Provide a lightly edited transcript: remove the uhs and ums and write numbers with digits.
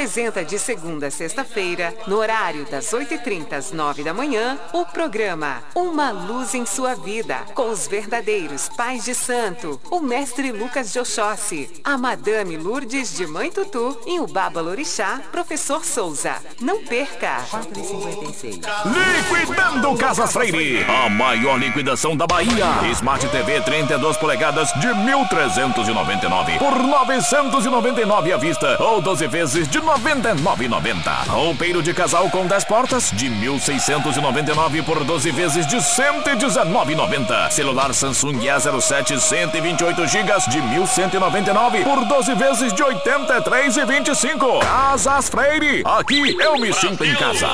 apresenta de segunda a sexta-feira, no horário das 8h30 às 9 da manhã, o programa Uma Luz em Sua Vida, com os verdadeiros pais de santo, o mestre Lucas de Oxóssi, a Madame Lourdes de Mãe Tutu e o Baba Lorixá, professor Souza. Não perca! 4,56. Liquidando Casas Freire, a maior liquidação da Bahia. Smart TV 32 polegadas de 1.399 por 999 à vista ou 12 vezes de 99,90. Roupeiro de casal com 10 portas de 1.699 por 12 vezes de 119,90. Celular Samsung A07 128 GB de 1.199 por 12 vezes de 83,25. Casas Freire, aqui eu me sinto em casa.